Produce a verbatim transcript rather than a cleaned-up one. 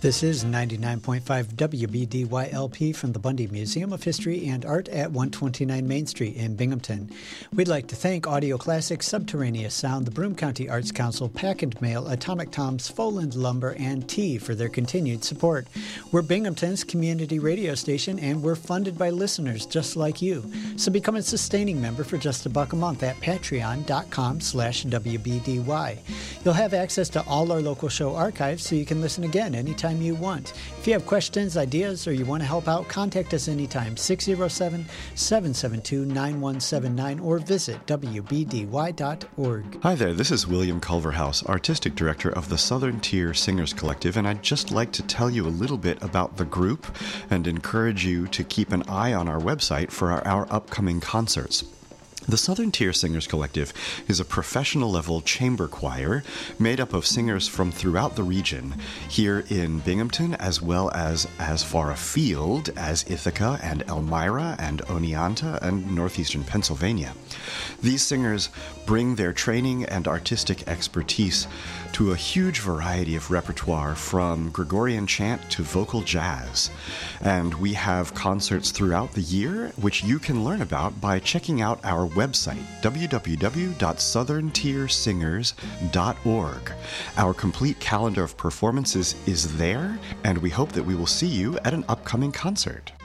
This is ninety-nine point five W B D Y L P from the Bundy Museum of History and Art at one twenty-nine Main Street in Binghamton. We'd like to thank Audio Classics, Subterraneous Sound, the Broome County Arts Council, Pack and Mail, Atomic Tom's, Foland Lumber, and Tea for their continued support. We're Binghamton's community radio station, and we're funded by listeners just like you. So become a sustaining member for just a buck a month at patreon.com slash WBDY. You'll have access to all our local show archives so you can listen again anytime you want. If you have questions, ideas, or you want to help out, contact us anytime, six oh seven, seven seven two, nine one seven nine, or visit W B D Y dot org. Hi there, this is William Culverhouse, Artistic Director of the Southern Tier Singers Collective, and I'd just like to tell you a little bit about the group and encourage you to keep an eye on our website for our, our upcoming concerts. The Southern Tier Singers Collective is a professional-level chamber choir made up of singers from throughout the region, here in Binghamton as well as as far afield as Ithaca and Elmira and Oneonta and northeastern Pennsylvania. These singers bring their training and artistic expertise to a huge variety of repertoire, from Gregorian chant to vocal jazz. And we have concerts throughout the year, which you can learn about by checking out our website, w w w dot southern tier singers dot org. Our complete calendar of performances is there, and we hope that we will see you at an upcoming concert.